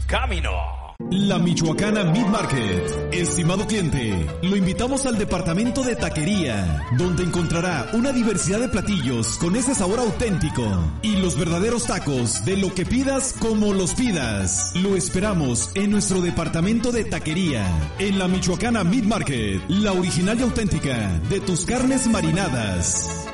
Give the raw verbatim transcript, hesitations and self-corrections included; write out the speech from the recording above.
camino. La Michoacana Meat Market. Estimado cliente, lo invitamos al departamento de taquería, donde encontrará una diversidad de platillos con ese sabor auténtico y los verdaderos tacos de lo que pidas como los pidas. Lo esperamos en nuestro departamento de taquería, en la Michoacana Meat Market, la original y auténtica de tus carnes marinadas.